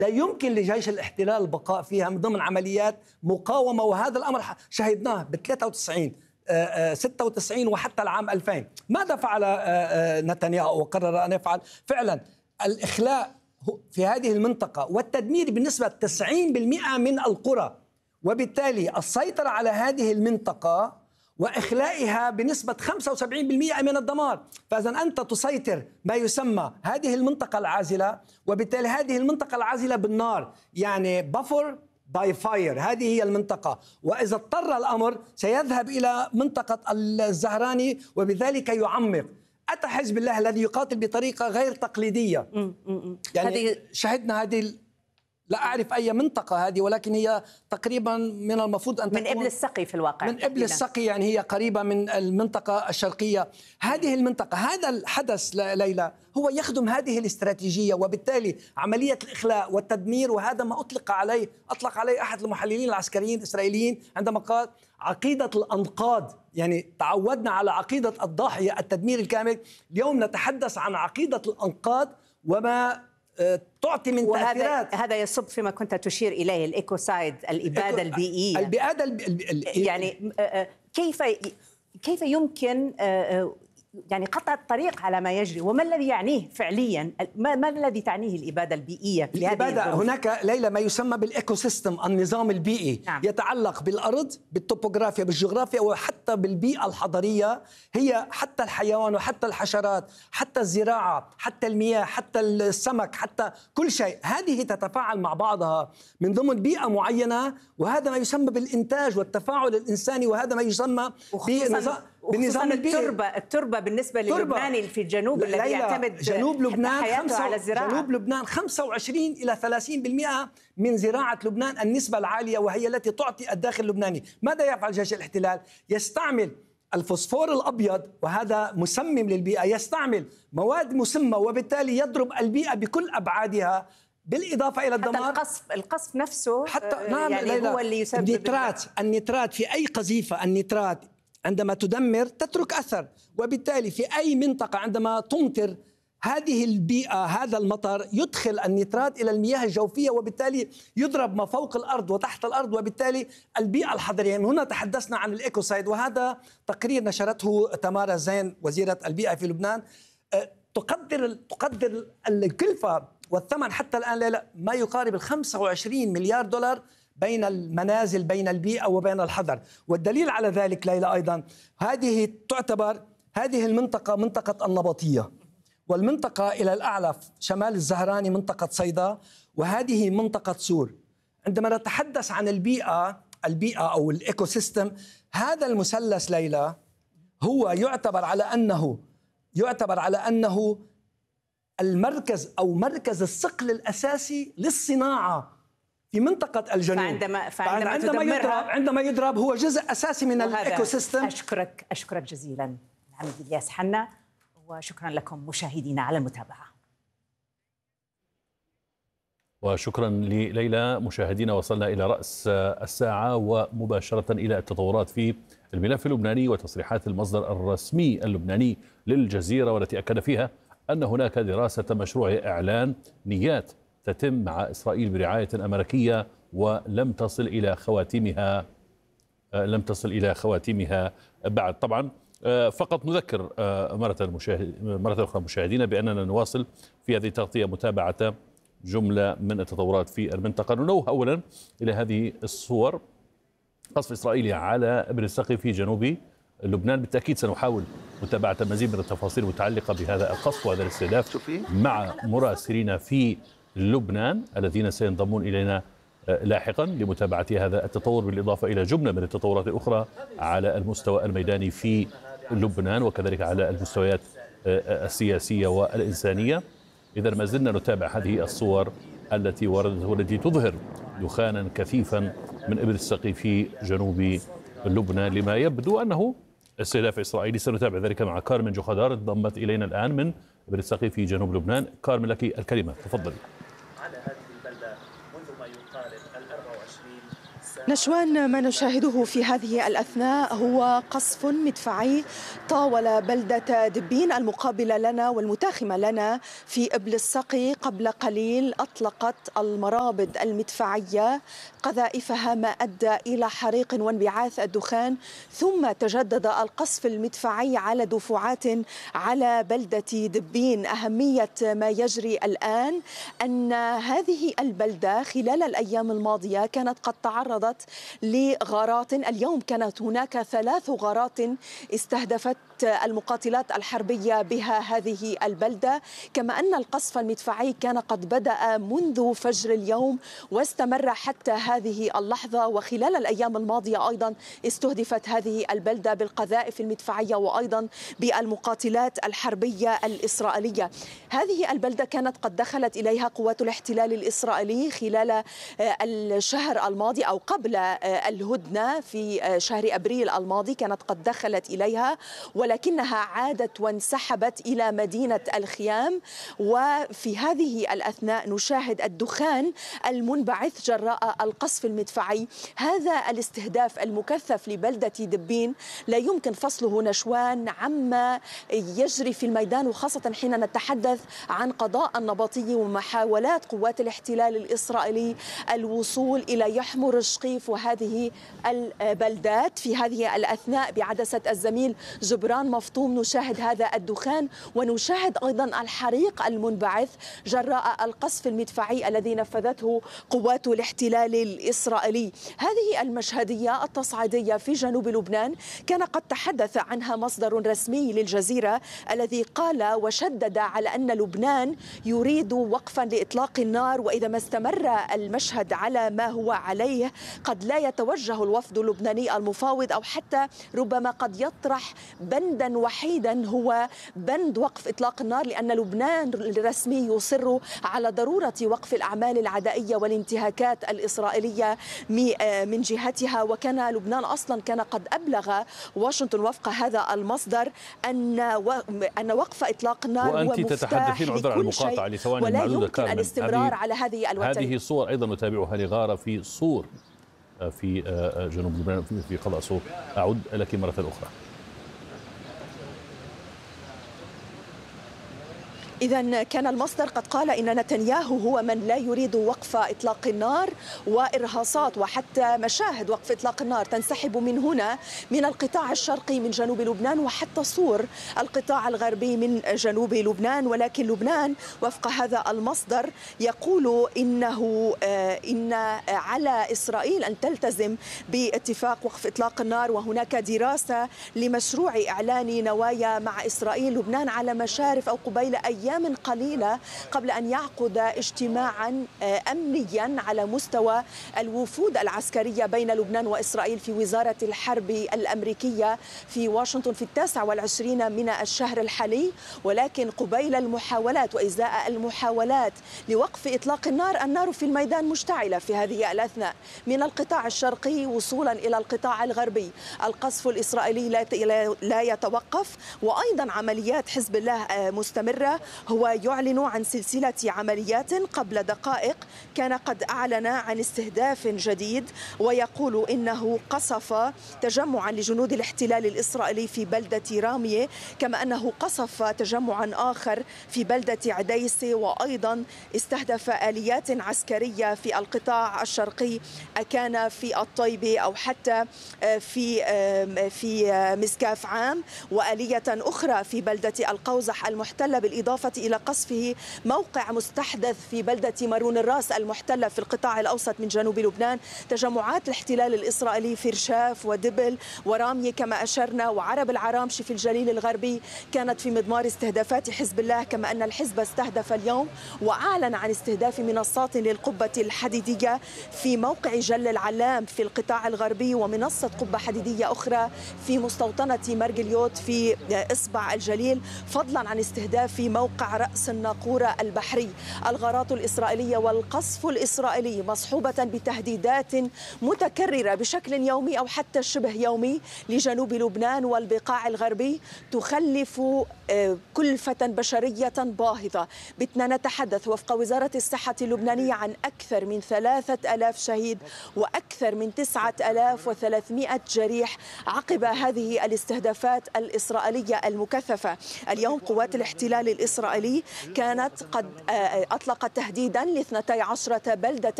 لا يمكن لجيش الاحتلال البقاء فيها من ضمن عمليات مقاومة، وهذا الأمر شهدناه ب 93 96 وحتى العام 2000. ماذا فعل نتنياهو وقرر أن يفعل؟ فعلا الإخلاء في هذه المنطقة والتدمير بنسبة 90% من القرى، وبالتالي السيطرة على هذه المنطقة وإخلائها بنسبة 75% من الدمار. فإذا أنت تسيطر ما يسمى هذه المنطقة العازلة، وبالتالي هذه المنطقة العازلة بالنار، يعني بفر باي فاير، هذه هي المنطقة. وإذا اضطر الأمر سيذهب إلى منطقة الزهراني وبذلك يعمق. أتى حزب الله الذي يقاتل بطريقة غير تقليدية. يعني شهدنا هذه، لا أعرف أي منطقة هذه، ولكن هي تقريبا من المفروض أن تكون من إبل السقي في الواقع، من إبل السقي، يعني هي قريبة من المنطقة الشرقية. هذه المنطقة، هذا الحدث ليلى هو يخدم هذه الاستراتيجية، وبالتالي عملية الإخلاء والتدمير، وهذا ما أطلق عليه أحد المحللين العسكريين الإسرائيليين عندما قال عقيدة الأنقاض. يعني تعودنا على عقيدة الضاحية التدمير الكامل، اليوم نتحدث عن عقيدة الأنقاض وما تعطي من تأثيرات. هذا يصب فيما كنت تشير إليه، الإيكوسايد، الإبادة البيئية. الإبادة يعني كيف يمكن يعني قطع الطريق على ما يجري، وما الذي يعنيه فعليا؟ ما الذي تعنيه الإبادة البيئية في هذه الظروف؟ هناك ليلى ما يسمى بالإيكو سيستم، النظام البيئي. نعم. يتعلق بالأرض، بالتوبوغرافيا، بالجغرافيا، وحتى بالبيئة الحضرية، هي حتى الحيوان وحتى الحشرات، حتى الزراعة، حتى المياه، حتى السمك، حتى كل شيء، هذه تتفاعل مع بعضها من ضمن بيئة معينة، وهذا ما يسمى بالإنتاج والتفاعل الإنساني، وهذا ما يسمى بنظام التربة بالنسبة للبناني في الجنوب الذي يعتمد جنوب لبنان حياته على الزراعة. جنوب لبنان 25 إلى 30% من زراعة لبنان، النسبة العالية، وهي التي تعطي الداخل اللبناني. ماذا يفعل جيش الاحتلال؟ يستعمل الفوسفور الأبيض، وهذا مسمم للبيئة، يستعمل مواد مسمة، وبالتالي يضرب البيئة بكل أبعادها، بالإضافة إلى الدمار. حتى القصف نفسه حتى نعم يعني هو اللي يسبب النترات في أي قذيفة، النترات عندما تدمر تترك أثر، وبالتالي في أي منطقة عندما تمطر هذه البيئة، هذا المطر يدخل النترات إلى المياه الجوفية، وبالتالي يضرب ما فوق الأرض وتحت الأرض، وبدالي البيئة الحضرية. من هنا تحدثنا عن الإيكوسايد، وهذا تقرير نشرته تمارا زين وزيرة البيئة في لبنان، تقدر الكلفة والثمن حتى الآن ما يقارب 25 مليار دولار بين المنازل، بين البيئة وبين الحضر. والدليل على ذلك ليلى أيضا هذه تعتبر هذه المنطقة منطقة النبطية، والمنطقة إلى الأعلى شمال الزهراني منطقة صيدا، وهذه منطقة سور. عندما نتحدث عن البيئة أو الإيكو سيستم، هذا المثلث ليلى هو يعتبر على أنه المركز أو مركز الثقل الأساسي للصناعة في منطقة الجنوب. عندما يضرب هو جزء أساسي من الإيكو سيستم. أشكرك جزيلا العميد إلياس حنا، وشكرا لكم مشاهدينا على المتابعة. وشكرا لليلى. مشاهدينا، وصلنا إلى رأس الساعة ومباشرة إلى التطورات في الملف اللبناني وتصريحات المصدر الرسمي اللبناني للجزيرة، والتي أكد فيها أن هناك دراسة مشروع إعلان نيات تتم مع إسرائيل برعاية أمريكية ولم تصل إلى خواتيمها بعد. طبعا فقط نذكر مرة أخرى مشاهدينا بأننا نواصل في هذه التغطية متابعة جملة من التطورات في المنطقة. ننوه أولا إلى هذه الصور، قصف إسرائيلي على إبل السقي في جنوب لبنان. بالتأكيد سنحاول متابعة المزيد من التفاصيل المتعلقة بهذا القصف وهذا الاستهداف مع مراسلين في لبنان الذين سينضمون إلينا لاحقا لمتابعة هذا التطور، بالإضافة إلى جملة من التطورات الأخرى على المستوى الميداني في لبنان وكذلك على المستويات السياسية والإنسانية. إذا ما زلنا نتابع هذه الصور التي وردت والتي تظهر دخانا كثيفا من إبل السقي في جنوب لبنان، لما يبدو أنه استهداف إسرائيلي. سنتابع ذلك مع كارمن جوخدار، انضمت إلينا الآن من إبل السقي في جنوب لبنان. كارمن، لك الكلمة، تفضلي. على هذه البلدة منذ ما يقارب 24 نشوان، ما نشاهده في هذه الأثناء هو قصف مدفعي طاول بلدة دبين المقابلة لنا والمتاخمة لنا في إبل السقي. قبل قليل أطلقت المرابط المدفعية قذائفها ما أدى إلى حريق وانبعاث الدخان، ثم تجدد القصف المدفعي على دفعات على بلدة دبين. أهمية ما يجري الآن أن هذه البلدة خلال الأيام الماضية كانت قد تعرضت لغارات. اليوم كانت هناك 3 غارات استهدفت المقاتلات الحربية بها هذه البلدة، كما أن القصف المدفعي كان قد بدأ منذ فجر اليوم واستمر حتى هذه اللحظة. وخلال الأيام الماضية أيضا استهدفت هذه البلدة بالقذائف المدفعية وأيضا بالمقاتلات الحربية الإسرائيلية. هذه البلدة كانت قد دخلت إليها قوات الاحتلال الإسرائيلي خلال الشهر الماضي أو قبل الهدنة في شهر أبريل الماضي، كانت قد دخلت إليها ولكنها عادت وانسحبت إلى مدينة الخيام. وفي هذه الأثناء نشاهد الدخان المنبعث جراء القصف المدفعي. هذا الاستهداف المكثف لبلدة دبين لا يمكن فصله نشوان عما يجري في الميدان، وخاصة حين نتحدث عن قضاء النبطي ومحاولات قوات الاحتلال الإسرائيلي الوصول إلى يحمر الشقيف وهذه البلدات. في هذه الأثناء بعدسة الزميل جبران مفطوم نشاهد هذا الدخان ونشاهد أيضا الحريق المنبعث جراء القصف المدفعي الذي نفذته قوات الاحتلال الإسرائيلي. هذه المشهدية التصعيدية في جنوب لبنان كان قد تحدث عنها مصدر رسمي للجزيرة الذي قال وشدد على أن لبنان يريد وقفا لإطلاق النار، وإذا ما استمر المشهد على ما هو عليه قد لا يتوجه الوفد اللبناني المفاوض أو حتى ربما قد يطرح بندا وحيدا هو بند وقف إطلاق النار، لأن لبنان الرسمي يصر على ضرورة وقف الأعمال العدائية والانتهاكات الإسرائيلية من جهتها. وكان لبنان أصلا كان قد أبلغ واشنطن وفق هذا المصدر أن وقف إطلاق النار هو وأنت تتحدثين عذرا عن المقاطعة لثواني ولا معدودة يمكن الاستمرار على هذه الوتيرة. هذه صور أيضا نتابعها لغارة في صور في جنوب لبنان في قضاء صور. أعود لك مرة أخرى. إذا كان المصدر قد قال إن نتنياهو هو من لا يريد وقف إطلاق النار، وإرهاصات وحتى مشاهد وقف إطلاق النار تنسحب من هنا من القطاع الشرقي من جنوب لبنان وحتى صور القطاع الغربي من جنوب لبنان. ولكن لبنان وفق هذا المصدر يقول إن على إسرائيل أن تلتزم باتفاق وقف إطلاق النار، وهناك دراسة لمشروع إعلان نوايا مع إسرائيل. لبنان على مشارف أو قبيل أيام قليلة قبل أن يعقد اجتماعا أمنيا على مستوى الوفود العسكرية بين لبنان وإسرائيل في وزارة الحرب الأمريكية في واشنطن في 29 من الشهر الحالي. ولكن قبيل المحاولات وإزاء المحاولات لوقف إطلاق النار، النار في الميدان مشتعلة في هذه الأثناء من القطاع الشرقي وصولا إلى القطاع الغربي. القصف الإسرائيلي لا يتوقف، وأيضا عمليات حزب الله مستمرة. هو يعلن عن سلسلة عمليات. قبل دقائق كان قد أعلن عن استهداف جديد ويقول إنه قصف تجمعا لجنود الاحتلال الإسرائيلي في بلدة رامية، كما أنه قصف تجمعا آخر في بلدة عديسة، وأيضا استهدف آليات عسكرية في القطاع الشرقي كان في الطيبة أو حتى في مسكاف عام، وآلية أخرى في بلدة القوزح المحتلة، بالإضافة إلى قصفه موقع مستحدث في بلدة مارون الراس المحتلة في القطاع الأوسط من جنوب لبنان. تجمعات الاحتلال الإسرائيلي في رشاف ودبل ورامية كما أشرنا وعرب العرامشي في الجليل الغربي كانت في مضمار استهدافات حزب الله، كما أن الحزب استهدف اليوم وأعلن عن استهداف منصات للقبة الحديدية في موقع جل العلام في القطاع الغربي، ومنصة قبة حديدية أخرى في مستوطنة مرجليوت في إصبع الجليل، فضلا عن استهداف موقع موقع رأس الناقورة البحري. الغارات الإسرائيلية والقصف الإسرائيلي مصحوبة بتهديدات متكررة بشكل يومي أو حتى شبه يومي لجنوب لبنان والبقاع الغربي تخلف كلفة بشرية باهظة. بتنا نتحدث وفق وزارة الصحة اللبنانية عن أكثر من 3000 شهيد وأكثر من 9300 جريح عقب هذه الاستهدافات الإسرائيلية المكثفة. اليوم قوات الاحتلال الإسرائيلي كانت قد أطلقت تهديدا ل 12 بلدة